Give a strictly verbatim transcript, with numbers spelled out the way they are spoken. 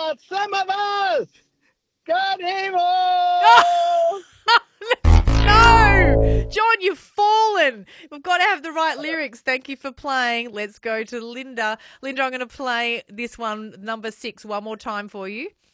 but some of us got evil. No! John, you've fallen. We've got to have the right lyrics. Thank you for playing. Let's go to Linda. Linda, I'm going to play this one, number six, one more time for you.